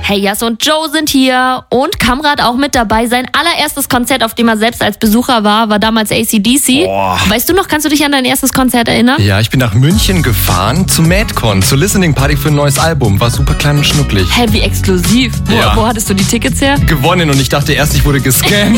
Hey, Jas und Joe sind hier und Kamrat auch mit dabei. Sein allererstes Konzert, auf dem er selbst als Besucher war damals AC/DC. Boah. Weißt du noch, kannst du dich an dein erstes Konzert erinnern? Ja, ich bin nach München gefahren zu Madcon, zur Listening Party für ein neues Album. War super klein und schnucklig. Hä, wie exklusiv. Ja. Wo hattest du die Tickets her? Gewonnen und ich dachte erst, ich wurde gescammt.